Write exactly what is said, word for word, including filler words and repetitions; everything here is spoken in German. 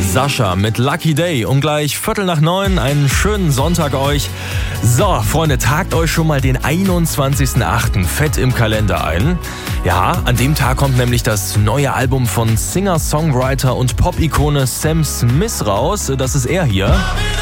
Sascha mit Lucky Day. Um gleich Viertel nach neun. Einen schönen Sonntag euch. So, Freunde, tragt euch schon mal den einundzwanzigsten achten fett im Kalender ein. Ja, an dem Tag kommt nämlich das neue Album von Singer, Songwriter und Pop-Ikone Sam Smith raus. Das ist er hier.